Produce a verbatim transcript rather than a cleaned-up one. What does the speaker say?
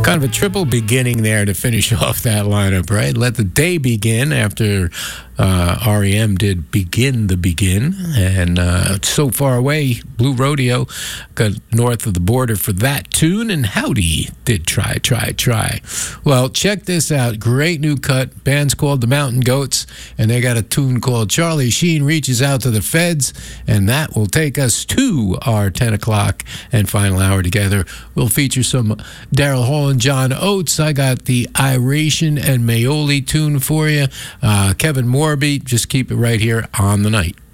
Kind of a triple beginning there to finish off that lineup, right? Let the day begin after uh, R E M did Begin the Begin. And uh, So Far Away, Blue Rodeo got north of the border for that tune. And Howdy did Try, Try, Try. Well, check this out. Great new cut. Band's called the Mountain Goats. And they got a tune called Charlie Sheen Reaches Out to the Feds. And that will take us to our ten o'clock and final hour together. We'll feature some Daryl Hall and John Oates. I got the Iration and Maioli tune for you. Uh, Kevin Morby, just keep it right here on The Night.